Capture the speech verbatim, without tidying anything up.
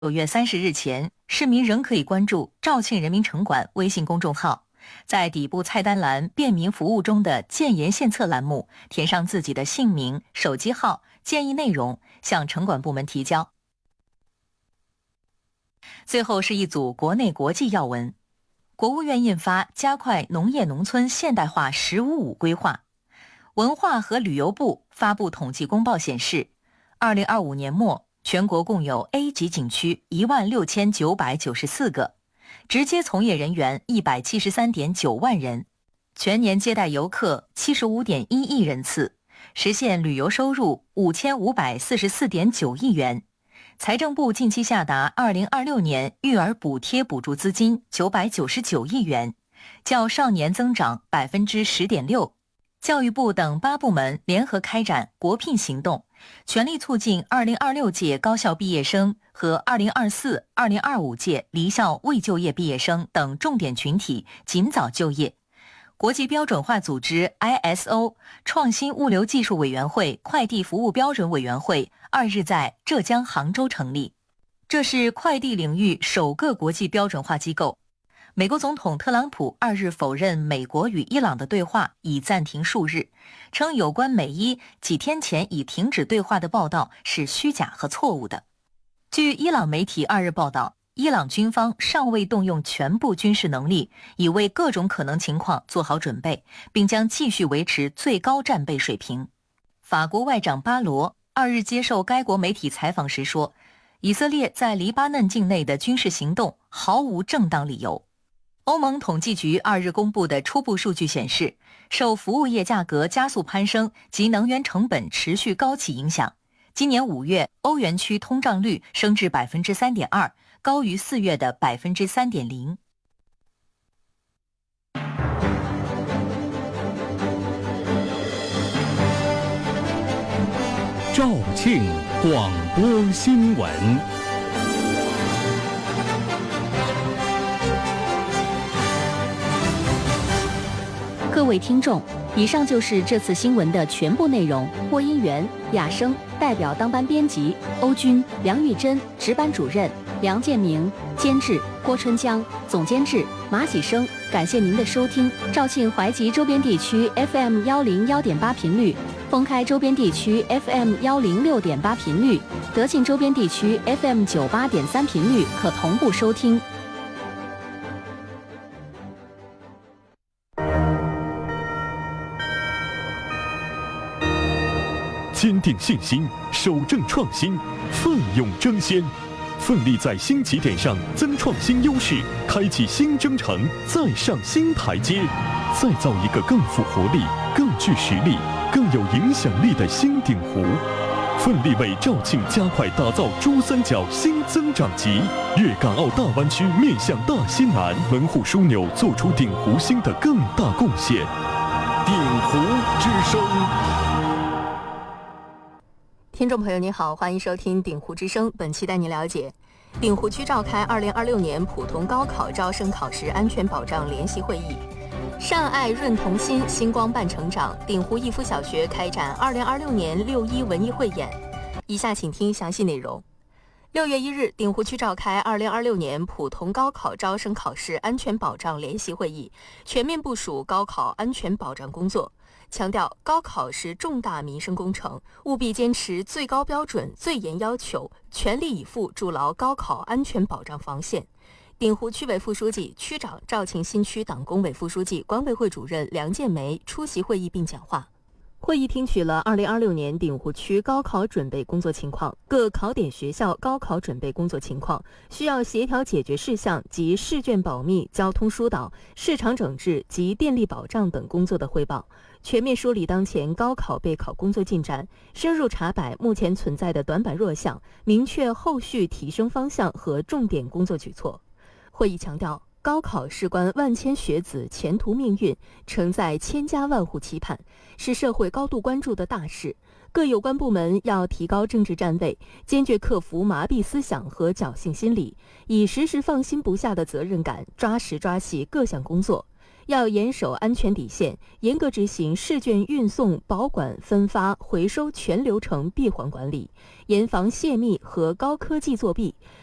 九月三十日前，市民仍可以关注肇庆人民城管微信公众号，在底部菜单栏便民服务中的建言献策栏目填上自己的姓名、手机号、建议内容，向城管部门提交。最后是一组国内国际要闻。国务院印发《加快农业农村现代化“十五五”规划》。文化和旅游部发布统计公报显示，二零二五年末，全国共有 A 级景区一万六千九百九十四个，直接从业人员一百七十三点九万人，全年接待游客七十五点一亿人次，实现旅游收入五千五百四十四点九亿元。财政部近期下达二零二六年育儿补贴补助资金九百九十九亿元，较上年增长百分之十点六。教育部等八部门联合开展国聘行动，全力促进二零二六届高校毕业生和二零二四、二零二五届离校未就业毕业生等重点群体尽早就业。国际标准化组织 I S O 创新物流技术委员会快递服务标准委员会二日在浙江杭州成立，这是快递领域首个国际标准化机构。美国总统特朗普二日否认美国与伊朗的对话已暂停数日，称有关美伊几天前已停止对话的报道是虚假和错误的。据伊朗媒体二日报道，伊朗军方尚未动用全部军事能力，已为各种可能情况做好准备，并将继续维持最高战备水平。法国外长巴罗二日接受该国媒体采访时说，以色列在黎巴嫩境内的军事行动毫无正当理由。欧盟统计局二日公布的初步数据显示，受服务业价格加速攀升及能源成本持续高企影响，今年五月欧元区通胀率升至 百分之三点二， 高于四月的 百分之三点零。 肇庆广播新闻。 各位听众，以上就是这次新闻的全部内容。播音员雅生，代表当班编辑欧军、梁玉珍，值班主任梁建明，监制郭春江，总监制马喜生。感谢您的收听。肇庆怀集周边地区 F M 幺零幺点八频率，封开周边地区 F M 幺零六点八频率，德庆周边地区 F M 九八点三频率可同步收听。 坚定信心，守正创新，奋勇争先，奋力在新起点上增创新优势，开启新征程，再上新台阶，再造一个更富活力、更具实力、更有影响力的新鼎湖。奋力为肇庆加快打造珠三角新增长极，粤港澳大湾区面向大西南，门户枢纽做出鼎湖新的更大贡献。鼎湖之声。 听众朋友您好，欢迎收听鼎湖之声。本期带您了解，鼎湖区召开二零二六年普通高考招生考试安全保障联席会议。善爱润童心，星光伴成长。鼎湖逸夫小学开展二零二六年六一文艺汇演。以下请听详细内容。六月一日，鼎湖区召开二零二六年普通高考招生考试安全保障联席会议，全面部署高考安全保障工作。强调高考是重大民生工程，务必坚持最高标准、最严要求，全力以赴筑牢高考安全保障防线。鼎湖区委副书记、区长、肇庆新区党工委副书记、管委会主任梁建梅出席会议并讲话。会议听取了二零二六年鼎湖区高考准备工作情况、各考点学校高考准备工作情况、需要协调解决事项及试卷保密、交通疏导、市场整治及电力保障等工作的汇报，全面梳理当前高考备考工作进展，深入查摆目前存在的短板弱项，明确后续提升方向和重点工作举措。会议强调，高考事关万千学子前途命运，承载千家万户期盼，是社会高度关注的大事。各有关部门要提高政治站位，坚决克服麻痹思想和侥幸心理，以时时放心不下的责任感，抓实抓细各项工作。要严守安全底线，严格执行试卷运送、保管、分发、回收全流程闭环管理，严防泄密和高科技作弊，